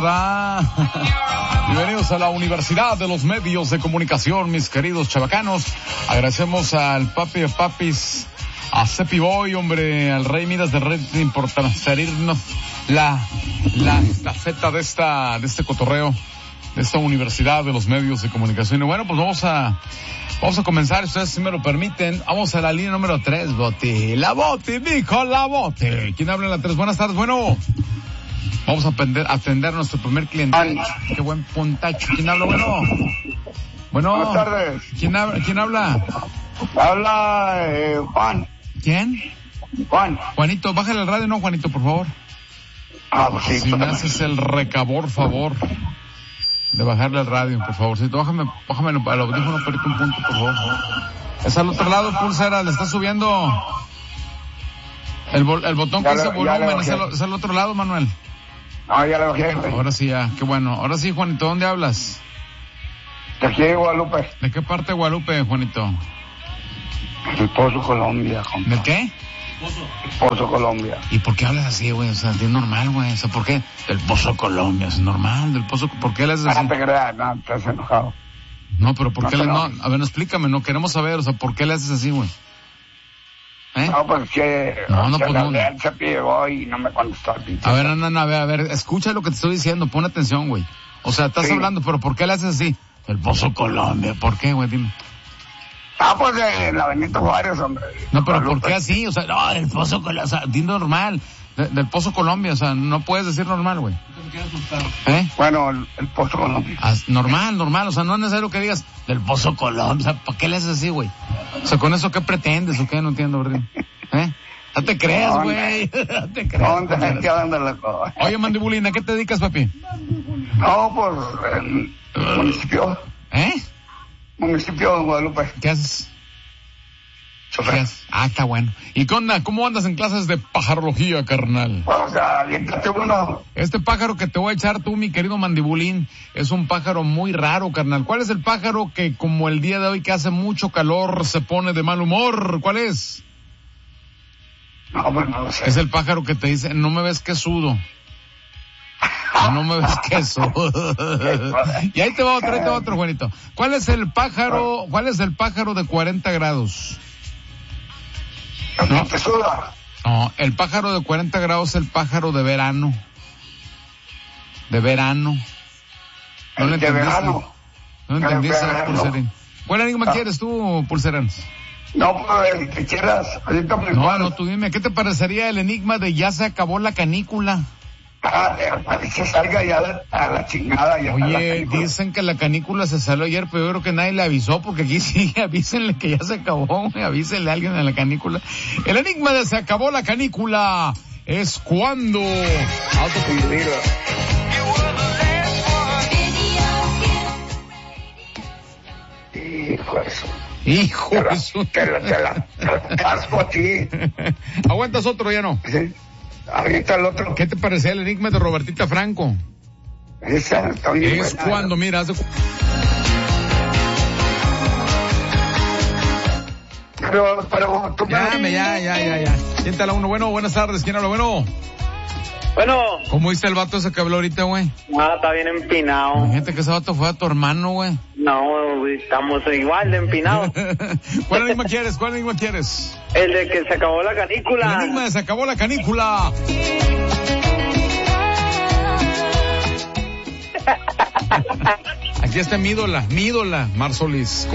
¿verdad? Bienvenidos a la Universidad de los Medios de Comunicación, mis queridos chavacanos. Agradecemos al papi de papis, a Cepi Boy, hombre, al Rey Midas de Rating por transferirnos la estafeta de este cotorreo, de esta Universidad de los Medios de Comunicación. Y bueno, pues vamos a comenzar, ustedes si me lo permiten. Vamos a la línea número 3, Boti. La Boti, mijo, la Boti. ¿Quién habla en la 3? Buenas tardes, bueno. Vamos a atender a nuestro primer cliente. Qué buen puntacho. ¿Quién habla, bueno? Buenas tardes. ¿Quién habla? Habla Juan. ¿Quién? Juan. Juanito, bájale el radio, no, Juanito, por favor. Pues sí. Si me haces el favor de bajarle el radio, por favor. Sí, bájame al audífono, perito un punto, por favor. Es al otro lado, pulsera, le está subiendo el botón que dice volumen, es al otro lado, Manuel. No, ya lo bajé. Ahora sí, ya, qué bueno. Ahora sí, Juanito, ¿dónde hablas? De aquí de Guadalupe. ¿De qué parte de Guadalupe, Juanito? Del Pozo, Colombia. Compa. ¿De qué? Pozo, Colombia. ¿Y por qué hablas así, güey? O sea, es normal, güey. O sea, ¿por qué? Del Pozo, Colombia, es normal. Del Pozo, ¿por qué le haces así? No te creas, no, estás enojado. No, pero ¿por qué no, a ver, no, explícame, no queremos saber, o sea, ¿por qué le haces así, güey? No, pues que... Se pegó y no me contestó. A ver, escucha lo que te estoy diciendo, pon atención, güey. O sea, estás hablando, pero ¿por qué le haces así? El Pozo, Colombia, ¿por qué, güey? Dime. Pues de la Benito Juárez, hombre. No, pero ¿por qué así? O sea, no, del Pozo Colombia, o sea, di normal. Del Pozo Colombia, o sea, no puedes decir normal, güey. Bueno, el Pozo Colombia. Normal, o sea, no es necesario que digas del Pozo Colombia, o sea, ¿para qué le haces así, güey? O sea, ¿con eso qué pretendes o qué? No entiendo, ¿verdad? No te creas, güey. No te creas. Oye, Mandibulina, ¿qué te dedicas, papi? No, pues, el municipio. Municipio de Guadalupe. ¿Qué haces? Chofer. Está bueno. ¿Y cómo andas en clases de pajarología, carnal? Pues, o sea, viéntate uno. Este pájaro que te voy a echar tú, mi querido Mandibulín, es un pájaro muy raro, carnal. ¿Cuál es el pájaro que, como el día de hoy que hace mucho calor, se pone de mal humor? ¿Cuál es? No, pues no lo sé. Es el pájaro que te dice, no me ves que sudo. No me ves que sudo. Y ahí te va otro, Juanito. ¿Cuál es el pájaro de 40 grados? ¿No te suda? No, el pájaro de 40 grados es el pájaro de verano. De verano. ¿No lo entendiste? ¿No entendiste, Pulserín? ¿Cuál enigma quieres tú, Pulserán? No, pues el que quieras. No, tú dime, ¿qué te parecería el enigma de ya se acabó la canícula? Que salga ya a la chingada. Ya. Oye, dicen que la canícula se salió ayer, pero yo creo que nadie le avisó, porque aquí sí, avísenle que ya se acabó, avísenle a alguien en la canícula. El enigma de se acabó la canícula es cuando... Hijo de eso. Te la casco a ti. ¿Aguantas otro ya no? Sí. Ahorita el otro. ¿Qué te parecía el enigma de Robertita Franco? Esa está bien es buena. Cuando, mira, Pero tú ya. Siéntala uno. Bueno, buenas tardes. ¿Quién habla? Bueno. ¿Cómo dice el vato ese que habló ahorita, güey? Está bien empinado. Imagínate que ese vato fue a tu hermano, güey. No, estamos igual de empinados. ¿Cuál enigma quieres? El de que se acabó la canícula. El enigma de se acabó la canícula. Aquí está mi ídola, Mar Solís.